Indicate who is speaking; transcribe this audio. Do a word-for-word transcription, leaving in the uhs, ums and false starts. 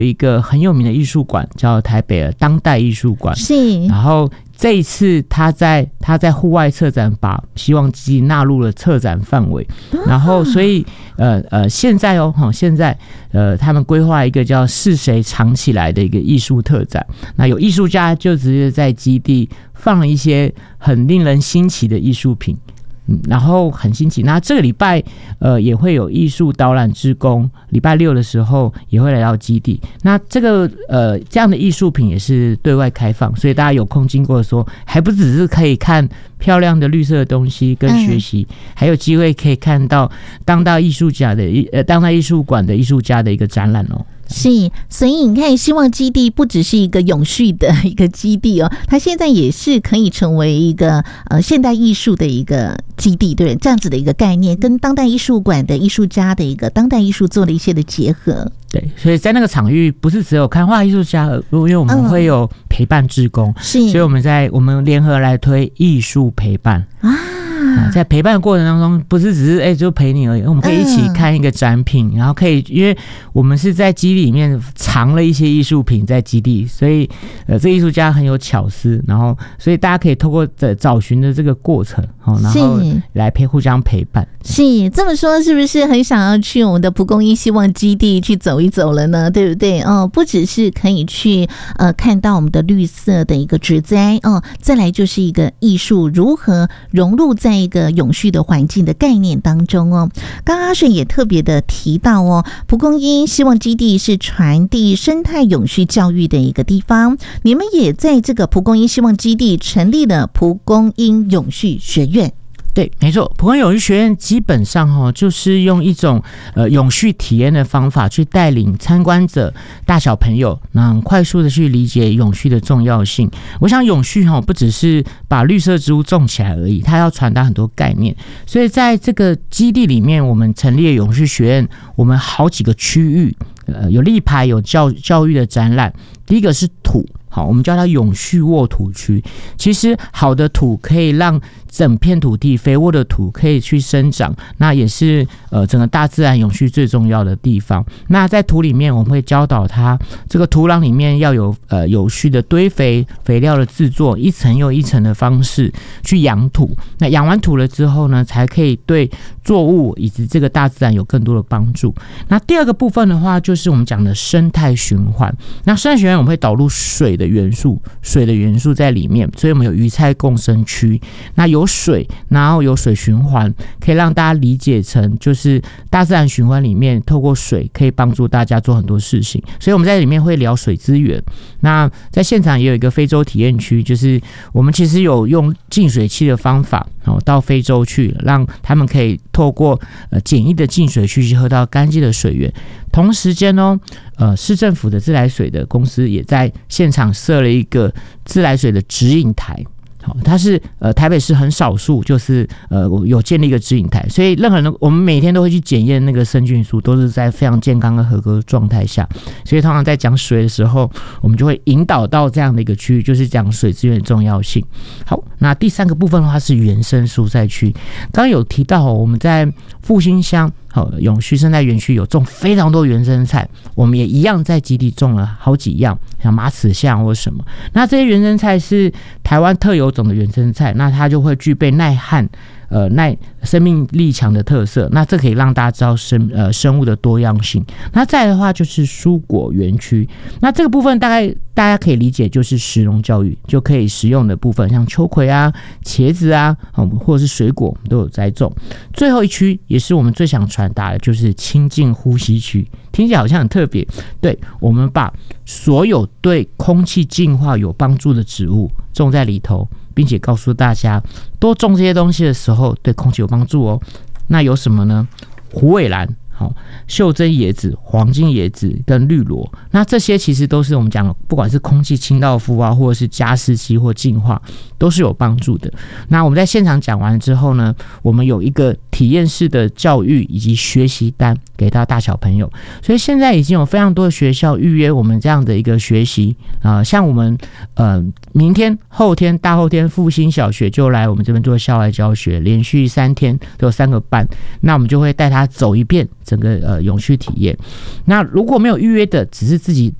Speaker 1: 有一个很有名的艺术馆叫台北的当代艺术馆，
Speaker 2: 是，
Speaker 1: 然后这一次他在他在户外策展把希望基地纳入了策展范围，然后所以呃呃现在哦现在呃他们规划一个叫是谁藏起来的一个艺术特展，那有艺术家就直接在基地放了一些很令人新奇的艺术品。然后很新奇，那这个礼拜呃也会有艺术导览志工，礼拜六的时候也会来到基地。那这个呃这样的艺术品也是对外开放，所以大家有空经过的时候，还不只是可以看漂亮的绿色的东西跟学习，嗯、还有机会可以看到当代艺术家的呃当代艺术馆的艺术家的一个展览哦。
Speaker 2: 是，所以你看，希望基地不只是一个永续的一个基地哦，它现在也是可以成为一个呃现代艺术的一个基地，对不对？这样子的一个概念，跟当代艺术馆的艺术家的一个当代艺术做了一些的结合。
Speaker 1: 对，所以在那个场域不是只有看画艺术家，因为我们会有陪伴志工，是、嗯，所以我们在我们联合来推艺术陪伴啊。在陪伴的过程当中，不是只是哎、欸、就陪你而已，我们可以一起看一个展品，嗯、然后可以，因为我们是在基地里面藏了一些艺术品在基地，所以呃，这艺术家很有巧思，然后所以大家可以透过找寻的这个过程，哦，然后来陪互相陪伴。
Speaker 2: 是这么说，是不是很想要去我们的蒲公英希望基地去走一走了呢？对不对？哦，不只是可以去呃看到我们的绿色的一个植栽哦，再来就是一个艺术如何融入在一个永续的环境的概念当中哦。刚刚阿水也特别的提到哦，蒲公英希望基地是传递生态永续教育的一个地方，你们也在这个蒲公英希望基地成立了蒲公英永续学院。
Speaker 1: 对，没错，蒲公英永续学院基本上哈，就是用一种呃永续体验的方法去带领参观者大小朋友，那很快速的去理解永续的重要性。我想永续哈不只是把绿色植物种起来而已，它要传达很多概念。所以在这个基地里面，我们成立了永续学院，我们好几个区域，呃，有立牌，有教教育的展览。第一个是土。好，我们叫它永续沃土区。其实好的土可以让整片土地肥沃的土可以去生长，那也是呃整个大自然永续最重要的地方。那在土里面，我们会教导它这个土壤里面要有呃有序的堆肥、肥料的制作，一层又一层的方式去养土。那养完土了之后呢，才可以对作物以及这个大自然有更多的帮助。那第二个部分的话，就是我们讲的生态循环。那生态循环我们会导入水的元素，水的元素在里面，所以我们有鱼菜共生区。那有水，然后有水循环，可以让大家理解成就是大自然循环里面，透过水可以帮助大家做很多事情。所以我们在里面会聊水资源。那在现场也有一个非洲体验区，就是我们其实有用净水器的方法到非洲去，让他们可以透过呃简易的净水器去喝到干净的水源。同时间哦，呃，市政府的自来水的公司也在现场设了一个自来水的指引台。好，它是呃台北市很少数，就是呃有建立一个指引台，所以任何人我们每天都会去检验那个生菌数，都是在非常健康和合格的状态下。所以通常在讲水的时候，我们就会引导到这样的一个区域，就是讲水资源的重要性。好，那第三个部分的话是原生蔬菜区，刚刚有提到我们在复兴乡。好，永续生态园区有种非常多原生菜，我们也一样在基地种了好几样，像马齿苋或什么。那这些原生菜是台湾特有种的原生菜，那它就会具备耐旱、呃耐生命力强的特色。那这可以让大家知道生呃生物的多样性。那再来的话就是蔬果园区，那这个部分大概大家可以理解就是食农教育就可以食用的部分，像秋葵啊、茄子啊，或者是水果我们都有栽种。最后一区也是我们最想传达的，就是清净呼吸区。听起来好像很特别，对，我们把所有对空气净化有帮助的植物种在里头，并且告诉大家多种这些东西的时候对空气有帮助哦。那有什么呢？虎尾兰、袖珍椰子、黄金椰子跟绿萝，那这些其实都是我们讲的，不管是空气清道夫啊，或者是加湿器或净化，都是有帮助的。那我们在现场讲完之后呢，我们有一个体验式的教育以及学习单给到大小朋友，所以现在已经有非常多的学校预约我们这样的一个学习啊、呃，像我们呃明天、后天、大后天复兴小学就来我们这边做校外教学，连续三天都有三个班，那我们就会带他走一遍整个呃永续体验。那如果没有预约的，只是自己